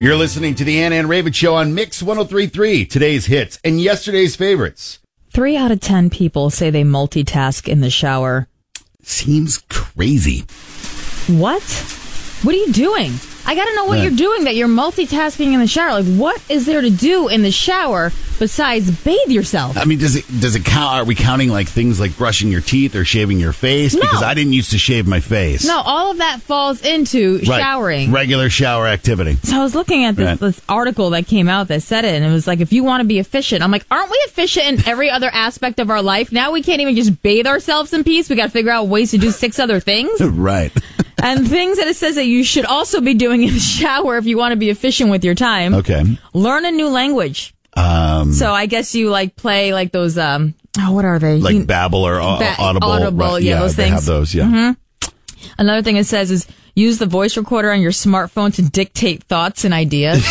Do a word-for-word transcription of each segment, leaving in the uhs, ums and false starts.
You're listening to the Ann Ann Ravitch Show on Mix one oh three point three. Today's hits and yesterday's favorites. Three out of ten people say they multitask in the shower. Seems crazy. What? What are you doing? I got to know what Yeah. you're doing that you're multitasking in the shower. Like, what is there to do in the shower besides bathe yourself? I mean, does it does it count? Are we counting like things like brushing your teeth or shaving your face? No. Because I didn't used to shave my face. No, all of that falls into Right. showering. Regular shower activity. So I was looking at this, Right. this article that came out that said it, and it was like, if you want to be efficient, I'm like, aren't we efficient in every other aspect of our life? Now we can't even just bathe ourselves in peace. We got to figure out ways to do six other things. Right. And things that it says that you should also be doing in the shower if you want to be efficient with your time. Okay. Learn a new language. Um, So I guess you like play like those, um, oh, what are they? like You- Babbel or au- Ba- Audible. Audible, right, yeah, those they things. have those, yeah. Mm-hmm. Another thing it says is use the voice recorder on your smartphone to dictate thoughts and ideas.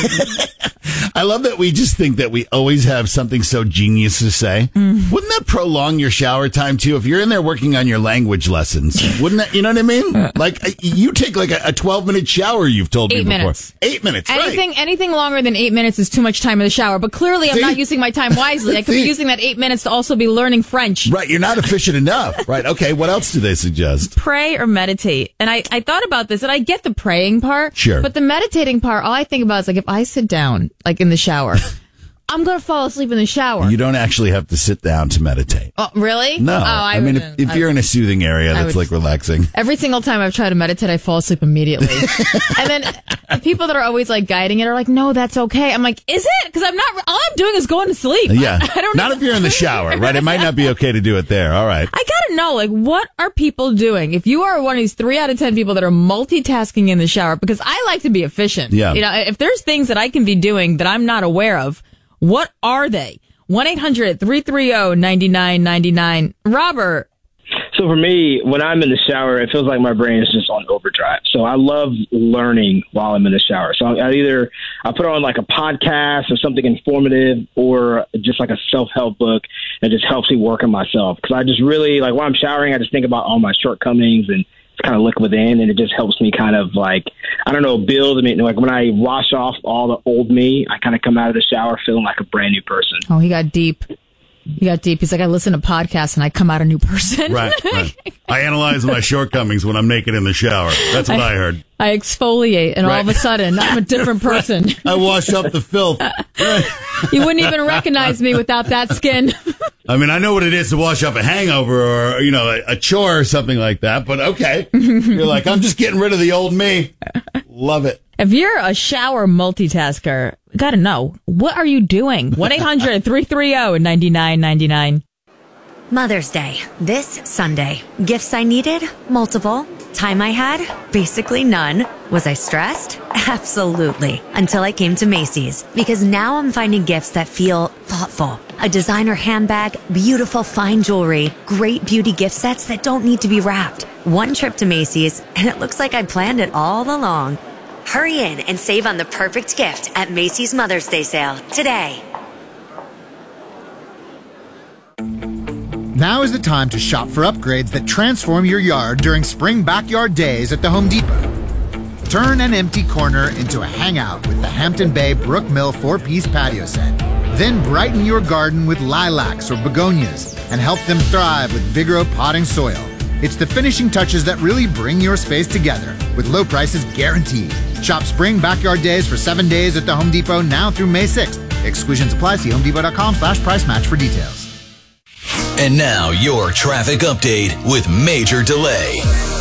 I love that we just think that we always have something so genius to say. Mm. Wouldn't that prolong your shower time too? If you're in there working on your language lessons, wouldn't that, you know what I mean? Like uh, you take like a, a twelve minute shower, you've told me Eight before. minutes. Eight minutes. Anything right. anything longer than eight minutes is too much time in the shower. But clearly I'm See? not using my time wisely. I could be See? using that eight minutes to also be learning French. Right. You're not efficient enough. Right. Okay. What else do they suggest? Pray or meditate. And I, I thought about this, and I get the praying part. Sure. But the meditating part, all I think about is like if I sit down, like in the shower, I'm going to fall asleep in the shower. You don't actually have to sit down to meditate. Oh, really? No. Oh, I, I mean, if, wouldn't. if you're I- in a soothing area, I that's would- like relaxing. Every single time I've tried to meditate, I fall asleep immediately. And then the people that are always like guiding it are like, no, that's okay. I'm like, is it? Because I'm not, all I'm doing is going to sleep. Yeah. I, I don't Not know. if you're in the shower, right? It might not be okay to do it there. All right. I gotta know, like, what are people doing? If you are one of these three out of ten people that are multitasking in the shower, because I like to be efficient. Yeah. You know, if there's things that I can be doing that I'm not aware of, what are they? one eight hundred three three zero nine nine nine nine. Robert. So for me, when I'm in the shower, it feels like my brain is just on overdrive. So I love learning while I'm in the shower. So I either I put on like a podcast or something informative, or just like a self-help book that just helps me work on myself. Because I just really like while I'm showering, I just think about all my shortcomings and kind of look within, and it just helps me kind of like, I don't know, build. I mean, like when I wash off all the old me, I kind of come out of the shower feeling like a brand new person. Oh, he got deep. He got deep. He's like, I listen to podcasts and I come out a new person. Right, right. I analyze my shortcomings when I'm naked in the shower. That's what I, I heard. I exfoliate, and Right. all of a sudden, I'm a different person. Right. I wash up the filth. Right. You wouldn't even recognize me without that skin. I mean, I know what it is to wash up a hangover or, you know, a, a chore or something like that, but okay. You're like, I'm just getting rid of the old me. Love it. If you're a shower multitasker, gotta know, what are you doing? one eight hundred three three zero nine nine nine nine. Mother's Day, this Sunday. Gifts I needed? Multiple. Time I had? Basically none. Was I stressed? Absolutely. Until I came to Macy's. Because now I'm finding gifts that feel thoughtful. A designer handbag, beautiful fine jewelry, great beauty gift sets that don't need to be wrapped. One trip to Macy's, and it looks like I planned it all along. Hurry in and save on the perfect gift at Macy's Mother's Day sale today. Now is the time to shop for upgrades that transform your yard during Spring Backyard Days at the Home Depot. Turn an empty corner into a hangout with the Hampton Bay Brook Mill four-piece patio set. Then brighten your garden with lilacs or begonias and help them thrive with Vigoro potting soil. It's the finishing touches that really bring your space together, with low prices guaranteed. Shop Spring Backyard Days for seven days at the Home Depot now through May sixth. Exclusions apply. See homedepot.com slash price match for details. And now your traffic update with Major Delay.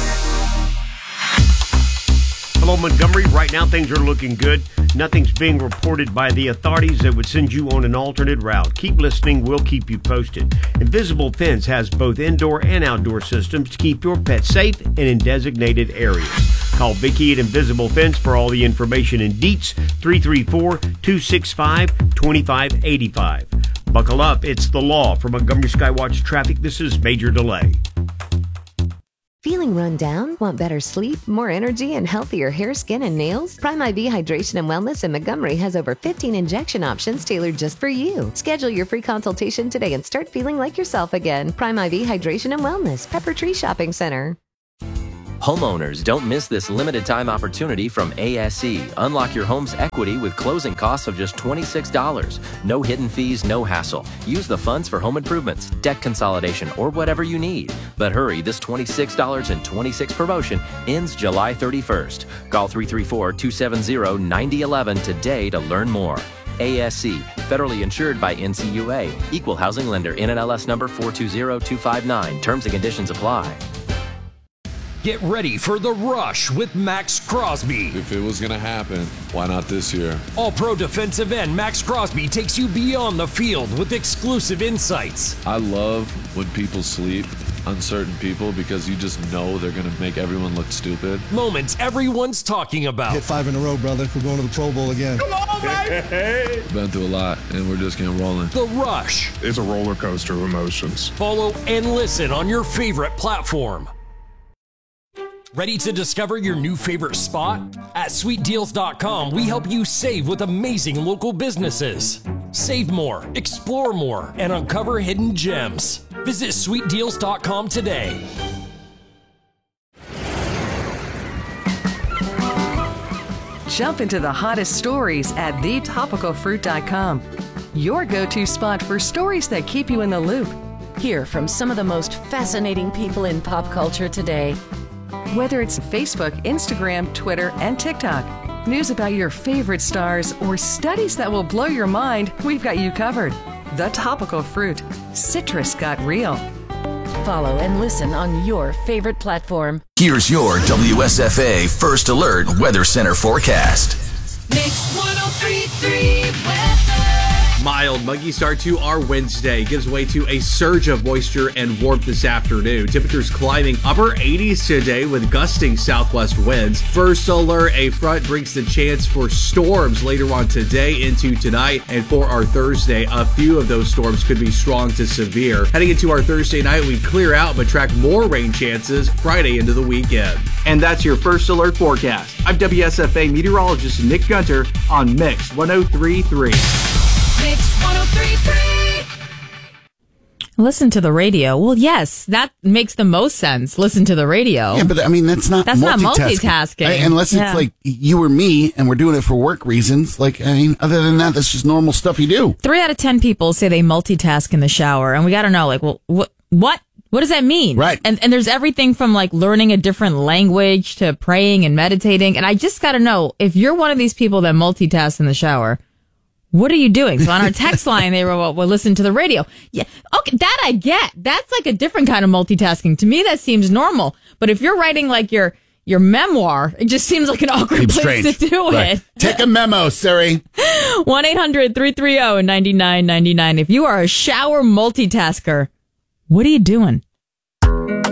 Hello, Montgomery. Right now, things are looking good. Nothing's being reported by the authorities that would send you on an alternate route. Keep listening. We'll keep you posted. Invisible Fence has both indoor and outdoor systems to keep your pet safe and in designated areas. Call Vicki at Invisible Fence for all the information and deets, three three four, two six five, two five eight five. Buckle up. It's the law. For Montgomery Skywatch Traffic, this is Major Delay. Feeling run down? Want better sleep, more energy, and healthier hair, skin, and nails? Prime I V Hydration and Wellness in Montgomery has over fifteen injection options tailored just for you. Schedule your free consultation today and start feeling like yourself again. Prime I V Hydration and Wellness, Pepper Tree Shopping Center. Homeowners, don't miss this limited time opportunity from A S E. Unlock your home's equity with closing costs of just twenty-six dollars. No hidden fees, no hassle. Use the funds for home improvements, debt consolidation, or whatever you need. But hurry, this twenty-six dollars and twenty-six cents promotion ends July thirty-first. Call three three four, two seven zero, nine zero one one today to learn more. A S E, federally insured by N C U A. Equal housing lender, N M L S number four two zero two five nine. Terms and conditions apply. Get ready for The Rush with Max Crosby. If it was going to happen, why not this year? All-pro defensive end Max Crosby takes you beyond the field with exclusive insights. I love when people sleep, uncertain people, because you just know they're going to make everyone look stupid. Moments everyone's talking about. Hit five in a row, brother. We're going to the Pro Bowl again. Come on, baby! Been through a lot, and we're just getting rolling. The Rush. It's a roller coaster of emotions. Follow and listen on your favorite platform. Ready to discover your new favorite spot? At sweet deals dot com, we help you save with amazing local businesses. Save more, explore more, and uncover hidden gems. Visit sweet deals dot com today. Jump into the hottest stories at the topical fruit dot com. Your go-to spot for stories that keep you in the loop. Hear from some of the most fascinating people in pop culture today. Whether it's Facebook, Instagram, Twitter, and TikTok, news about your favorite stars, or studies that will blow your mind, we've got you covered. The Topical Fruit. Citrus got real. Follow and listen on your favorite platform. Here's your W S F A First Alert Weather Center forecast. Mix one oh three point three weather. Mild, muggy start to our Wednesday gives way to a surge of moisture and warmth this afternoon. Temperatures climbing upper eighties today with gusting southwest winds. First alert, a front brings the chance for storms later on today into tonight. And for our Thursday, a few of those storms could be strong to severe. Heading into our Thursday night, we clear out but track more rain chances Friday into the weekend. And that's your First Alert forecast. I'm W S F A meteorologist Nick Gunter on Mix one oh three point three. Mix one oh three point three. Listen to the radio. Well, yes, that makes the most sense. Listen to the radio. Yeah, but I mean, that's not that's multitasking. not multitasking. I, unless yeah. it's like you or me and we're doing it for work reasons. Like, I mean, other than that, that's just normal stuff you do. Three out of ten people say they multitask in the shower. And we got to know, like, well, what, what? What does that mean? Right. And and there's everything from like learning a different language to praying and meditating. And I just got to know, if you're one of these people that multitask in the shower, what are you doing? So on our text line, they were, well, well, listen to the radio. Yeah. Okay. That I get. That's like a different kind of multitasking. To me, that seems normal. But if you're writing like your, your memoir, it just seems like an awkward Seems place strange. to do Right. it. Take a memo, Siri. one eight hundred three three zero nine nine nine nine. If you are a shower multitasker, what are you doing?